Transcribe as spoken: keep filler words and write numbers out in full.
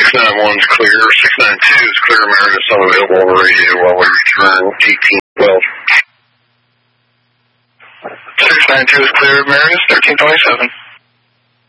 six nine one is clear. six nine two is clear. Meredith's unavailable on the radio while we return eighteen twelve. six nine two is clear. Meredith, thirteen twenty-seven.